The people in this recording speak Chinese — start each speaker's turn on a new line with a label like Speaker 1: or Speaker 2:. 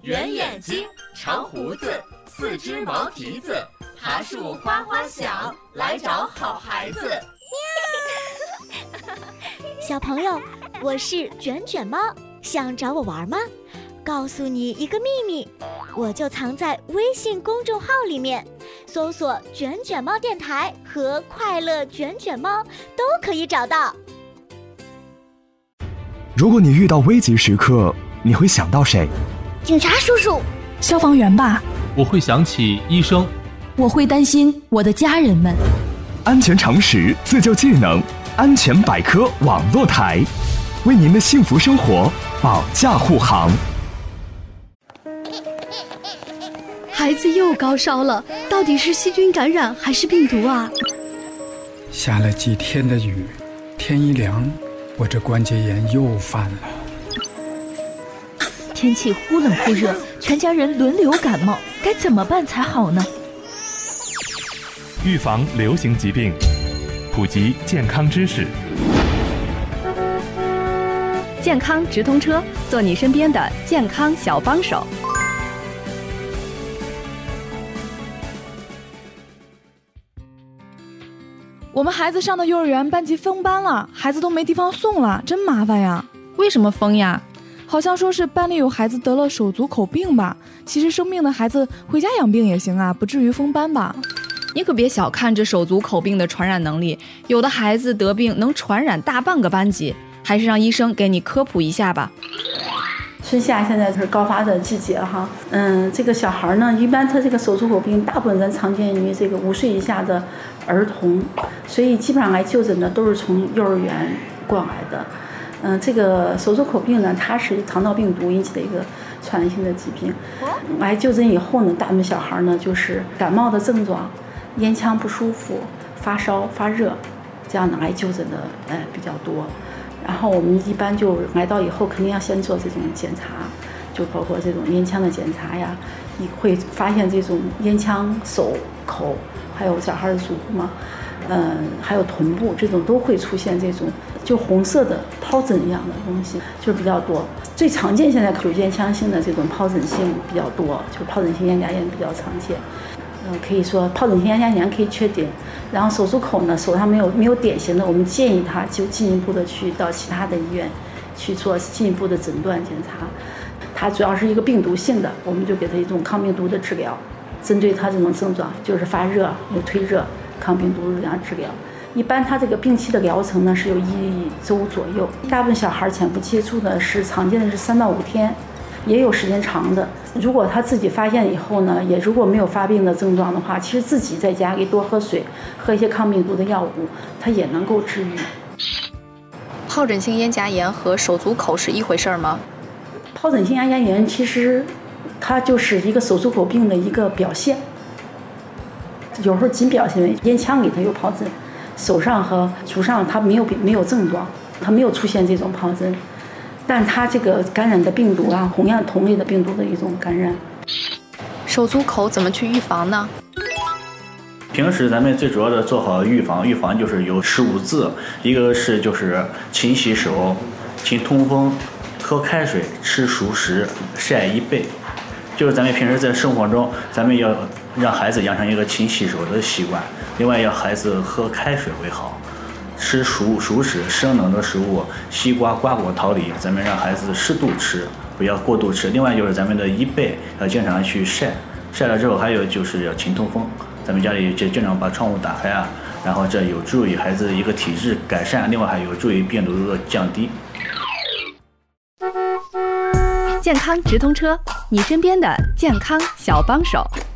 Speaker 1: 圆眼睛，长胡子，四只毛蹄子，爬树哗哗响，来找好孩子。
Speaker 2: 小朋友，我是卷卷猫，想找我玩吗？告诉你一个秘密，我就藏在微信公众号里面，搜索卷卷猫电台和快乐卷卷猫都可以找到。
Speaker 3: 如果你遇到危急时刻，你会想到谁？
Speaker 2: 警察叔叔，
Speaker 4: 消防员吧。
Speaker 5: 我会想起医生。
Speaker 4: 我会担心我的家人们。
Speaker 3: 安全常识，自救技能，安全百科网络台，为您的幸福生活保驾护航。
Speaker 6: 孩子又高烧了，到底是细菌感染还是病毒啊？
Speaker 7: 下了几天的雨，天一凉，我这关节炎又犯了。
Speaker 4: 天气忽冷忽热，全家人轮流感冒，该怎么办才好呢？
Speaker 5: 预防流行疾病，普及健康知识。
Speaker 8: 健康直通车，做你身边的健康小帮手。
Speaker 4: 我们孩子上的幼儿园班级封班了，孩子都没地方送了，真麻烦呀。
Speaker 8: 为什么封呀？
Speaker 4: 好像说是班里有孩子得了手足口病吧。其实生病的孩子回家养病也行啊，不至于封班吧。
Speaker 8: 你可别小看这手足口病的传染能力，有的孩子得病能传染大半个班级，还是让医生给你科普一下吧。
Speaker 9: 春夏现在是高发的季节哈，这个小孩呢，一般他这个手足口病大部分咱常见于这个5岁以下的儿童，所以基本上来就诊的都是从幼儿园过来的。这个手足口病呢，它是肠道病毒引起的一个传染性的疾病。来就诊以后呢，大部分小孩呢就是感冒的症状，咽腔不舒服，发烧发热，这样的来就诊的比较多。然后我们一般就来到以后，肯定要先做这种检查，就包括这种咽腔的检查呀，你会发现这种咽腔、手、口，还有小孩的足部嘛，还有臀部，这种都会出现这种就红色的疱疹一样的东西，就比较多。最常见现在就咽腔性的这种疱疹性比较多，就疱疹性咽峡炎比较常见。可以说疱疹性咽峡炎可以确定，然后手足口呢，手上没有典型的，我们建议他就进一步的去到其他的医院去做进一步的诊断检查。它主要是一个病毒性的，我们就给他一种抗病毒的治疗，针对他这种症状就是发热有退热，抗病毒这样治疗。一般他这个病期的疗程呢是有1周左右，大部分小孩潜伏接触的是常见的是3到5天，也有时间长的。如果他自己发现以后呢，也如果没有发病的症状的话，其实自己在家里多喝水，喝一些抗病毒的药物，它也能够治愈。
Speaker 8: 疱疹性咽峡炎和手足口是一回事吗？
Speaker 9: 疱疹性咽峡炎其实它就是一个手足口病的一个表现，有时候仅表现为咽腔里头有疱疹，手上和足上它没有症状，它没有出现这种疱疹。但它这个感染的病毒啊，同样同类的病毒的一种感染。
Speaker 8: 手足口怎么去预防呢？
Speaker 10: 平时咱们最主要的做好预防就是有15字，一个是就是勤洗手、勤通风、喝开水、吃熟食、晒衣被。就是咱们平时在生活中，咱们要让孩子养成一个勤洗手的习惯，另外要孩子喝开水为好。吃熟食、生冷的食物，西瓜、瓜果、桃李，咱们让孩子适度吃，不要过度吃。另外就是咱们的衣被要经常去晒了之后，还有就是要勤通风，咱们家里就经常把窗户打开啊，然后这有助于孩子的一个体质改善，另外还有助于病毒的降低。
Speaker 8: 健康直通车，你身边的健康小帮手。